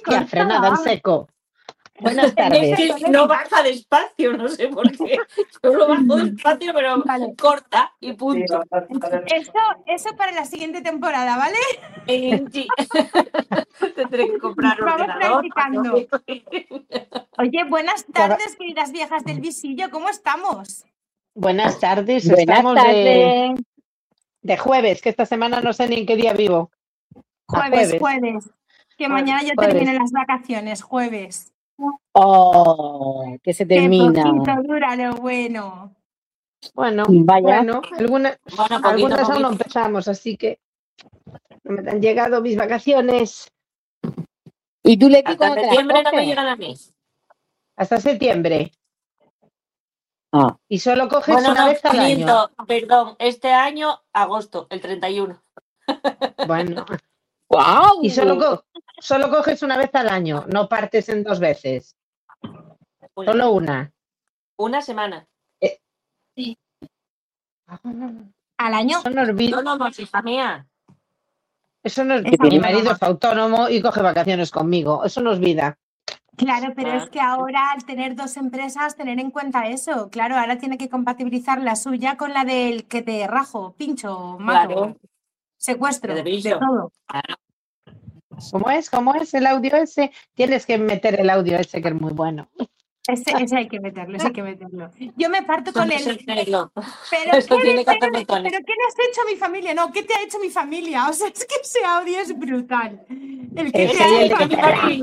Hostia, frenada en seco. Buenas tardes. Es que no baja despacio, no sé por qué. Solo bajo despacio, pero Vale. corta y punto. Eso para la siguiente temporada, ¿vale? Sí. Tendré que comprar un Vamos ordenador. practicando. Oye, buenas tardes, queridas viejas del visillo, ¿cómo estamos? Buenas tardes. Buenas Estamos tardes. de jueves, que esta semana no sé ni en qué día vivo. Jueves. Que mañana ya Jueves. terminen las vacaciones, jueves. Oh, que se termina. Qué poquito dura lo bueno. Bueno, Vaya. algunas aún no empezamos, así que no me han llegado mis vacaciones. ¿Y tú, Leti, Hasta cómo te las septiembre no me coges? llegan a mí. Hasta septiembre. Ah. Y solo coges Bueno, una vez al año. Perdón, este año, agosto, el 31. Bueno. ¡Guau! Y solo coges una vez al año, no partes en 2 veces. Solo una. Una semana. ¿Al año? Eso no es vida. No, hija mía. Eso no es vida. Mi marido es autónomo y coge vacaciones conmigo. Eso no es vida. Claro, pero es que ahora al tener 2 empresas, tener en cuenta eso. Claro, ahora tiene que compatibilizar la suya con la del que te rajo, pincho, mato, Claro. secuestro, De de todo. Claro. ¿Cómo es el audio ese? Tienes que meter el audio ese que es muy bueno. Ese hay que meterlo, ese hay que meterlo. Yo me parto con él. Pero ¿Pero tiene que hacer botones. ¿Pero qué le has hecho a mi familia? No, ¿qué te ha hecho mi familia? O sea, es que ese audio es brutal. El que Ese y el que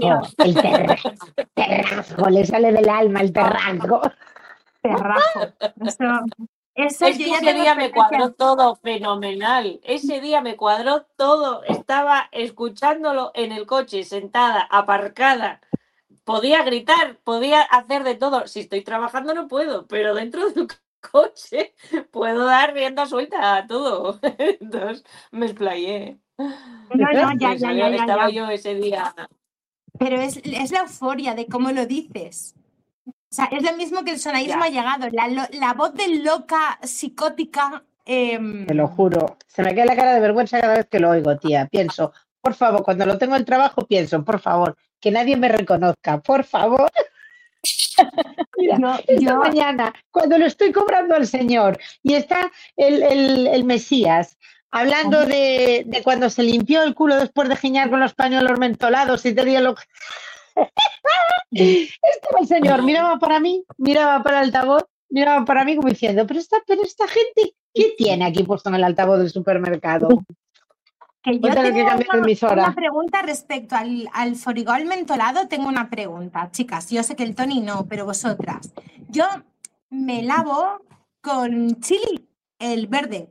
te rasgo, le sale del alma el terrasgo. Terrajo. Eso Es que ese día me cuadró todo fenomenal. Ese día me cuadró todo. Estaba escuchándolo en el coche, sentada, aparcada. Podía gritar, podía hacer de todo. Si estoy trabajando no puedo, pero dentro del coche puedo dar rienda suelta a todo. Entonces me explayé. No, ya. Estaba yo ese día. Pero es la euforia de cómo lo dices. O sea, es lo mismo que el sonaísmo ha llegado. La voz de loca, psicótica. Te lo juro. Se me cae la cara de vergüenza cada vez que lo oigo, tía. Pienso, por favor, cuando lo tengo en el trabajo, pienso, por favor, que nadie me reconozca, por favor. Mira, esta mañana, cuando lo estoy cobrando al señor y está el Mesías hablando de cuando se limpió el culo después de giñar con los pañuelos mentolados y tenía lo... Estaba el señor, miraba para mí, miraba para el altavoz, miraba para mí como diciendo, pero esta gente, ¿qué tiene aquí puesto en el altavoz del supermercado? Que yo tengo una pregunta respecto al forigol mentolado. Tengo una pregunta, chicas. Yo sé que el Tony no, pero vosotras. Yo me lavo con chili, el verde.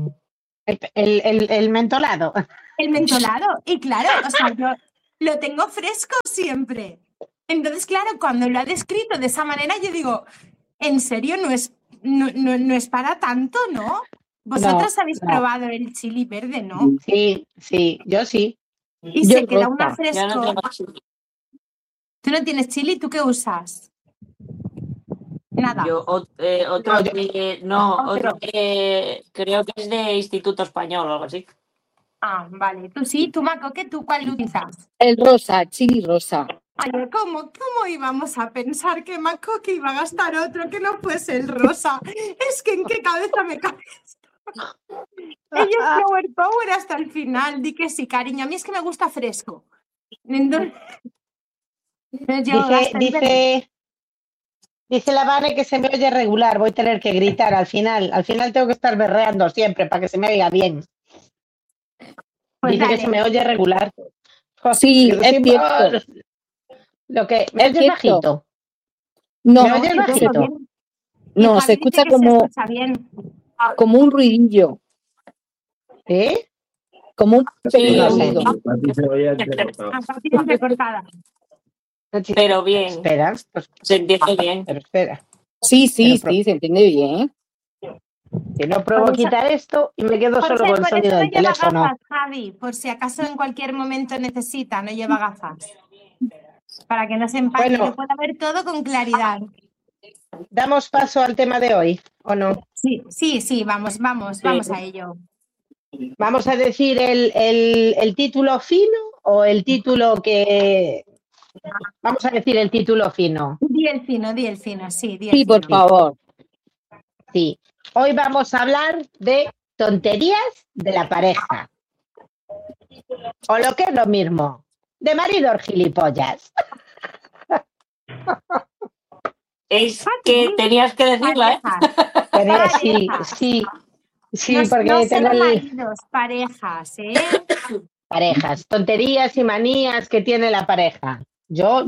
El mentolado. El mentolado. Y claro, o sea, yo lo tengo fresco siempre. Entonces, claro, cuando lo ha descrito de esa manera, yo digo, ¿en serio no es para tanto, no? Vosotros habéis probado el chili verde, ¿no? Sí, yo sí. Y se queda una fresco. ¿Tú no tienes chili? ¿Tú qué usas? Nada. Yo, otro que creo que es de Instituto Español o algo así. Ah, vale. ¿Tú sí? ¿Tú, Maco, tú cuál utilizas? El rosa, chili rosa. Ay, ¿cómo íbamos a pensar que Maco que iba a gastar otro que no fuese el rosa? Es que ¿en qué cabeza me cabe esto? Ella es power hasta el final. Di que sí, cariño. A mí es que me gusta fresco. Entonces, dice la Vane que se me oye regular. Voy a tener que gritar al final. Al final tengo que estar berreando siempre para que se me oiga bien. Pues dice que se me oye regular. Sí, es cierto. Lo que me oyes bajito. No, ¿me oyes bajito? No, se escucha como un ruidillo. ¿Eh? Como un pequeño ruido. Pero bien. Espera. Pues, se entiende bien. Pero espera. Sí, se entiende bien. Que no pruebo quitar esto y me quedo solo con el sonido del teléfono. Gafas, Javi, por si acaso en cualquier momento necesita, no lleva gafas. Para que no se empaque y lo pueda ver todo con claridad. ¿Damos paso al tema de hoy o no? Sí, vamos a ello. ¿Vamos a decir el título fino o el título que Vamos a decir el título fino. Di el fino, sí. Sí, por favor. Sí. Hoy vamos a hablar de tonterías de la pareja. O lo que es lo mismo, de maridos gilipollas. Es que tenías que decirla, ¿eh? Sí, no, porque no tengo solo maridos, parejas, ¿eh? parejas, tonterías y manías que tiene la pareja. Yo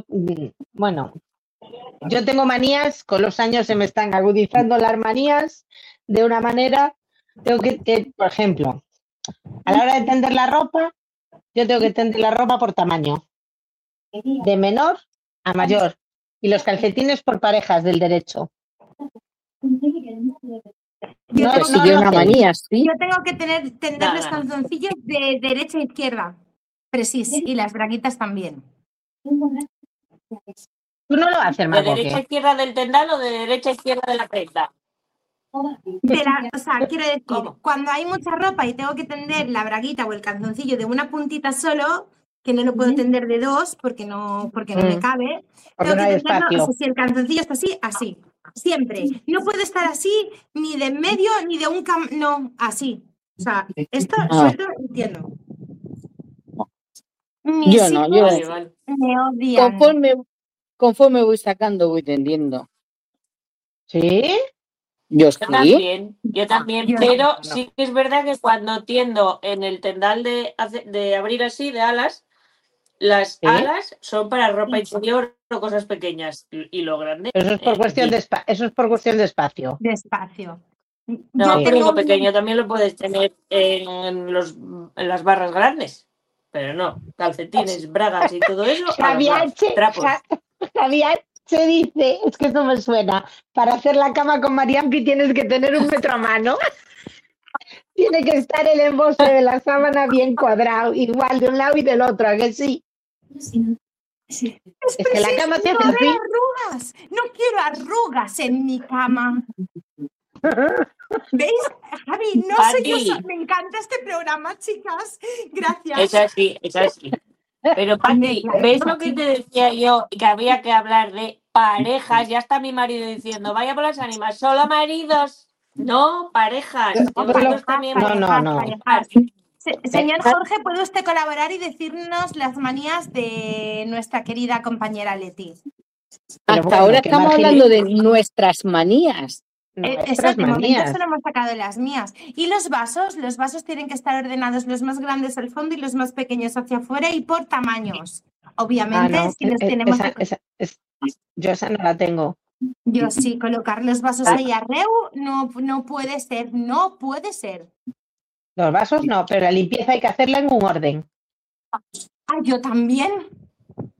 tengo manías, con los años se me están agudizando las manías de una manera, tengo que, por ejemplo, a la hora de tender la ropa, yo tengo que tender la ropa por tamaño, de menor a mayor, y los calcetines por parejas del derecho. Yo No, tengo que tender los calzoncillos de derecha a izquierda, preciso, y las braguitas también. Tú no lo haces, Marco. ¿De derecha a izquierda del tendal o de derecha a izquierda de la prenda? O sea, quiero decir, cuando hay mucha ropa y tengo que tender la braguita o el calzoncillo de una puntita solo, que no lo puedo tender de dos porque no me cabe, porque tengo no que hay tenderlo, espacio. o sea, si el calzoncillo está así, siempre. No puede estar así, ni de en medio, ni de no, así. O sea, esto suelto, entiendo. Yo no, me odian. Conforme voy sacando, voy tendiendo. ¿Sí? Yo también, pero sí que es verdad que cuando tiendo en el tendal de abrir así, de alas, las alas son para ropa interior o cosas pequeñas, y lo grande. Eso es por cuestión de espacio. De espacio. No, primo pequeño también lo puedes tener en las barras grandes, pero no, calcetines, bragas y todo eso. Javier se dice, es que eso me suena, para hacer la cama con Mariampi tienes que tener 1 metro a mano. Tiene que estar el emboste de la sábana bien cuadrado, igual de un lado y del otro, ¿a que sí? Sí. Es que la cama te hace así. Arrugas. No quiero arrugas en mi cama. ¿Veis, Javi? No sé yo, me encanta este programa, chicas. Gracias. Es así. Pero, Pati, ¿ves lo que te decía yo? Que había que hablar de parejas. Ya está mi marido diciendo, vaya por las ánimas, solo maridos. No, parejas. No. Señor Jorge, ¿puede usted colaborar y decirnos las manías de nuestra querida compañera Leti? Hasta ahora estamos hablando de nuestras manías. Exacto, de momento solo hemos sacado las mías. Y los vasos tienen que estar ordenados, los más grandes al fondo y los más pequeños hacia afuera y por tamaños. Obviamente, si los tenemos yo esa no la tengo. Yo sí, colocar los vasos ahí arreu no puede ser, no puede ser. Los vasos no, pero la limpieza hay que hacerla en un orden. Yo también.